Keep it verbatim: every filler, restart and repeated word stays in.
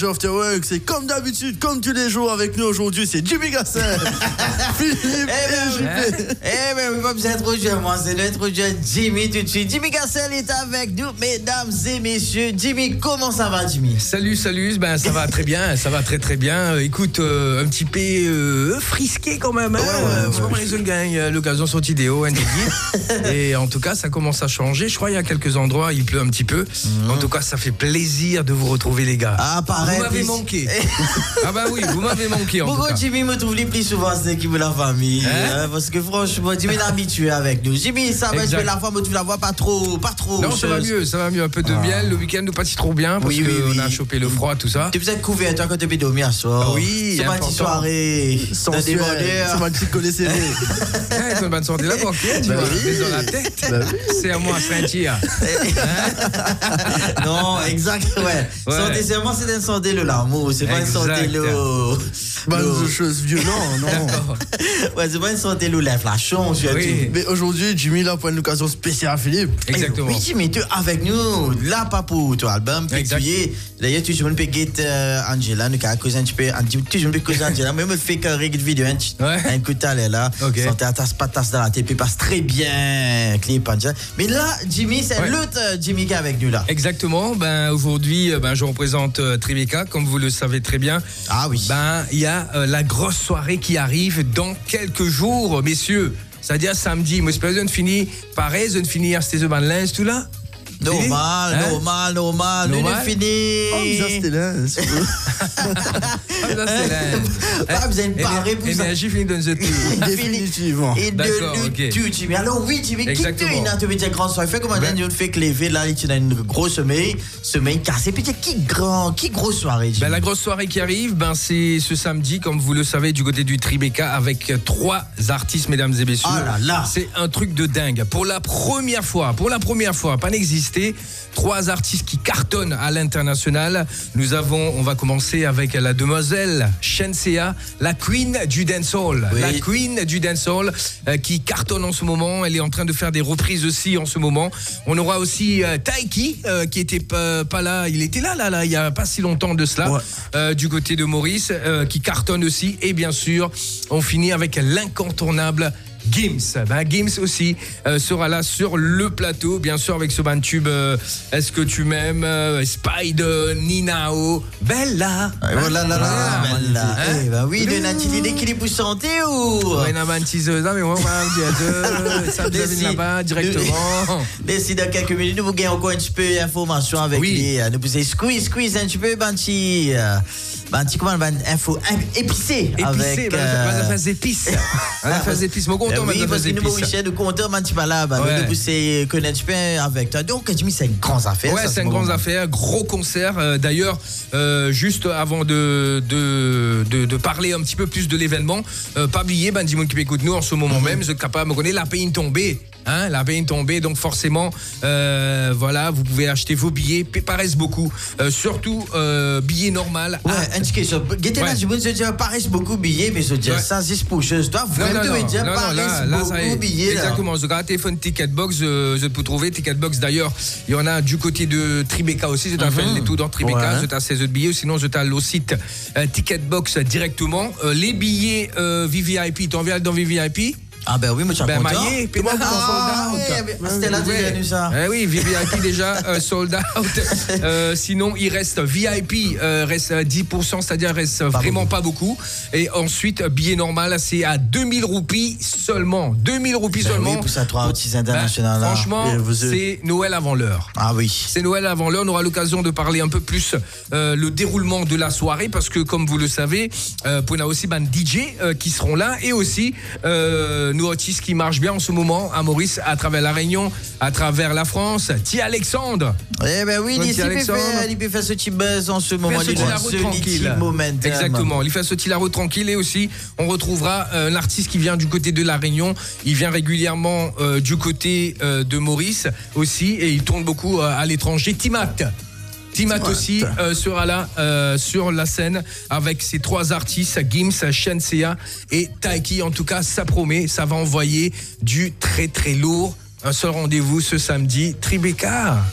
After Work, c'est comme d'habitude, comme tous les jours avec nous aujourd'hui, c'est Jimmy Gassel, Philippe eh ben, et J P. Eh ben oui, pas besoin d'introduire moi, c'est d'introduire Jimmy tout de suite. Jimmy Gassel est avec nous, mesdames et messieurs. Jimmy, comment ça va, Jimmy? Salut, salut, ben ça va très bien, ça va très très bien. Écoute, euh, un petit peu euh, frisqué quand même, hein. Ouais, ouais, Vraiment, ouais. les jeunes gagnent l'occasion sur Tidéo, hein, et en tout cas, ça commence à changer. Je crois qu'il y a quelques endroits, il pleut un petit peu. En tout cas, ça fait plaisir de vous retrouver, les gars. Ah, pareil. Vous m'avez puis- manqué. Ah bah oui, vous m'avez manqué en tout Pourquoi cas. Jimmy me trouve les plus souvent, c'est qui veut la famille, Hein? hein, parce que franchement, Jimmy est habitué avec nous. Jimmy, ça va, je Exact. vais la voir, mais tu la vois pas trop, pas trop. Non, ça va mieux, ça va mieux. Un peu de miel. Le week-end nous pas si trop bien parce Oui, oui, qu'on oui. a chopé le froid, tout ça. Tu peux être couvert, toi, quand tu peux dormir à soir. Ah oui, c'est ma important. petite soirée. de Sensuel, débordeur. c'est ma petite collée C V. Ouais, t'as une bonne santé là-bas, ok, tu Bah vois, oui. la dans la tête. Bah oui. C'est à moi, sentir. Non, exact, ouais. Ouais. Santé, c'est vraiment, c'est une santé le l'amour, c'est pas une Exact. santé le. Bah, le- de choses violentes, non. Ouais, c'est pas une santé le l'inflation, surtout. Oui. Mais aujourd'hui, Jimmy, là, pour une occasion spéciale, Philippe. Exactement. Oui, Jimmy, tu es avec nous, là, pas pour ton album, puis Exact. tu y es. D'ailleurs, tu joues peux get euh, Angela, nous avons causé un petit peu, un petit tu joues peux causer Angela, mais me fait carré de vidéo, un petit Ouais. un coup de talent là. Ok. Santé à tasse, pas tasse dans la tête, puis passe très bien, clip Angela. Mais là, Jimmy, c'est Ouais. l'autre euh, Jimmy qui est avec nous là. Exactement. Ben aujourd'hui, euh, ben je représente euh, Tribeca, comme vous le savez très bien. Ah oui. Ben il y a euh, la grosse soirée qui arrive dans quelques jours, messieurs. C'est-à-dire samedi. Moi, j'espère que je ne finis pareil, je ne finis à ces ban lens tout là. Normal, Hein? normal, normal, nous Normal? est fini. Oh, ça, c'était là. c'est bon. Ah, ça, c'est là. Pas besoin de parler pour ça. Énergie finie dans ce tout. Définitivement. Et de D'accord, lui, ok. tu, Jimmy. Alors oui, Jimmy, qui te Exactement. une tu veux dire grand soirée. Fais comme un Ben- nous fait que lever là, tu as une grosse semaine, semaine cassée. Puis qui grand, qui grosse soirée, Jimmy. Ben, la grosse soirée qui arrive, ben, c'est ce samedi, comme vous le savez, du côté du Tribeca, avec trois artistes, mesdames et messieurs. Ah là là. C'est un truc de dingue. Pour la première fois, pour la première fois, pas n'exister, trois artistes qui cartonnent à l'international. Nous avons, on va commencer avec la demoiselle Shenseea, la queen du dancehall. Oui. La queen du dancehall euh, qui cartonne en ce moment. Elle est en train de faire des reprises aussi en ce moment. On aura aussi euh, Taiki euh, qui était pas, pas là. Il était là, là, là, il y a pas si longtemps de cela. Ouais. Euh, du côté de Maurice, euh, qui cartonne aussi. Et bien sûr, on finit avec l'incontournable Gims. Ben, Gims aussi euh, sera là sur le plateau, bien sûr, avec ce ban tube euh, Est-ce que tu m'aimes, euh, Spider, Ninao, Bella. Oh là là là, Voilà. ben là. Hein? Eh ben oui, le a-t-il idée qu'il est pour santé ou? Ouais, n'a pas une teaseuse, hein, mais moi, on va dire deux, ça vous avez Décide. là-bas directement. D'ici dans quelques minutes, nous vous gagnons encore un petit peu d'informations avec Oui. les. euh, Nous vous squeeze, squeeze un petit peu, ben petit. euh, Ben petit, comment, ben info épicé. Épicé, Avec. ben, euh, la phase épices. La phase épices, mon Ben content, oui, la parce phase que nous, épices. Michel, nous comptons un petit peu là, ben, Ouais. nous vous c'est connaître un petit peu avec toi. Donc, Jimmy, c'est une grande affaire. Ouais, ça, c'est ce une grande moment. affaire, gros concert. Euh, D'ailleurs, euh, juste avant de, de, de, de parler un petit peu plus de l'événement, euh, pas oublier, ben, dis-moi qui écoute nous en ce moment même, je suis capable de me connaître la paye tombée. Hein, la paye tombée, donc forcément, euh, voilà, vous pouvez acheter vos billets, p- paraissent beaucoup, euh, surtout euh, billets normal. Ouais, à- un petit question. Guettez là, Ouais. je veux dire, paraissent beaucoup de billets, mais je veux dire, Ouais. ça, c'est pour chose. Toi, Non, vraiment, non, tu veux non, dire, non, non, paraissent là, là, ça y beaucoup est. de billets, là. Exactement, je regarde téléphone Ticketbox, euh, je peux trouver Ticketbox d'ailleurs. Il y en a du côté de Tribeca aussi, je t'ai fait les tours dans Tribeca, Ouais. je t'ai seize de billets, ou sinon je t'ai le site euh, Ticketbox directement. Euh, les billets euh, V V I P, tu envies dans V V I P? Ah ben oui, mais tu as Ben content. maillé, pénal, Ah, sold out. ouais, mais c'était là déjà nous ça. Eh oui, V V I P déjà euh, sold out. Euh, sinon, il reste V I P, euh, reste dix pour cent, c'est-à-dire reste vraiment pas beaucoup. Et ensuite, billet normal, c'est à deux mille roupies seulement. deux mille roupies Ben seulement. oui, pour ça, trois artistes internationaux, Ben, là. franchement, Et vous- c'est Noël avant l'heure. Ah oui. C'est Noël avant l'heure. On aura l'occasion de parler un peu plus euh, le déroulement de la soirée parce que, comme vous le savez, euh, on a aussi ben, D J euh, qui seront là et aussi euh, nos artistes qui marchent bien en ce moment à Maurice, à travers la Réunion, à travers la France. Tia Alexandre. Eh ben oui, Donc, il peut Alexandre. faire, il peut faire ce petit buzz en ce moment. Faire Il sauter la prend route ce tranquille. petit momentum. Exactement. Il fait sauter la route tranquille et aussi on retrouvera euh, l'artiste qui vient du côté de la Réunion. Il vient régulièrement euh, du côté euh, de Maurice aussi et il tourne beaucoup euh, à l'étranger. Timat. Timat aussi euh, sera là euh, sur la scène avec ses trois artistes, Gims, Shenseea et Taiki. En tout cas, ça promet, ça va envoyer du très très lourd. Un seul rendez-vous ce samedi, Tribeca.